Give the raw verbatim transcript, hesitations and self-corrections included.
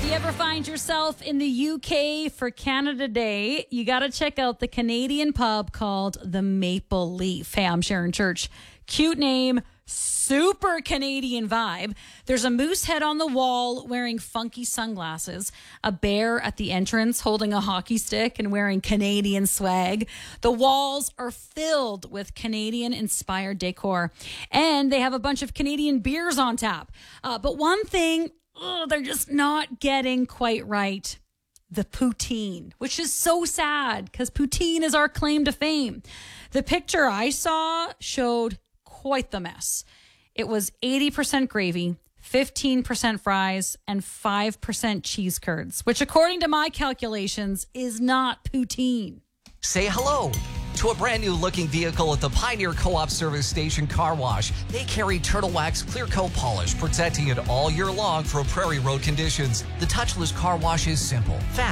If you ever find yourself in the U K for Canada Day, you got to check out the Canadian pub called the Maple Leaf. Hey, I'm Sharon Church. Cute name, super Canadian vibe. There's a moose head on the wall wearing funky sunglasses, a bear at the entrance holding a hockey stick and wearing Canadian swag. The walls are filled with Canadian-inspired decor, and they have a bunch of Canadian beers on tap. Uh, but one thing, oh, they're just not getting quite right. The poutine, which is so sad because poutine is our claim to fame. The picture I saw showed quite the mess. It was eighty percent gravy, fifteen percent fries, and five percent cheese curds, which according to my calculations is not poutine. Say hello to a brand new looking vehicle at the Pioneer Co-op Service Station Car Wash. They carry Turtle Wax Clear Coat Polish, protecting it all year long from prairie road conditions. The touchless car wash is simple, fast,